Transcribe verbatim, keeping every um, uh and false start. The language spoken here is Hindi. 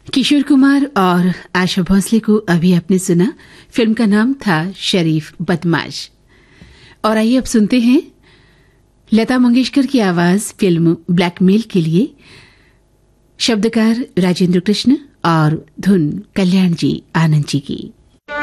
किशोर कुमार और आशा भोसले को अभी आपने सुना। फिल्म का नाम था शरीफ बदमाश। और आइए अब सुनते हैं लता मंगेशकर की आवाज फिल्म ब्लैकमेल के लिए। शब्दकार राजेंद्र कृष्ण और धुन कल्याण जी आनंद जी की।